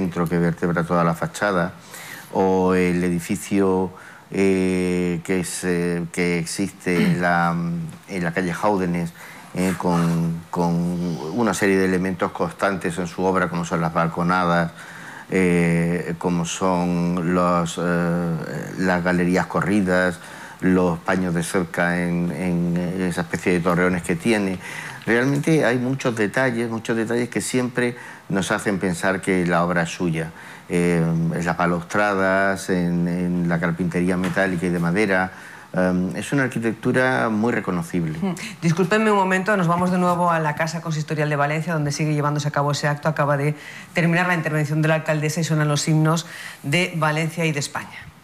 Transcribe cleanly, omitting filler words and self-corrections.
centro que vertebra toda la fachada, o el edificio que existe en la calle Jáudenes, con una serie de elementos constantes en su obra, como son las balconadas, como son las galerías corridas, los paños de cerca en esa especie de torreones que tiene. Realmente hay muchos detalles que siempre nos hacen pensar que la obra es suya. En las balaustradas, en la carpintería metálica y de madera. Es una arquitectura muy reconocible. Discúlpenme un momento, nos vamos de nuevo a la Casa Consistorial de Valencia, donde sigue llevándose a cabo ese acto. Acaba de terminar la intervención de la alcaldesa y suenan los himnos de Valencia y de España.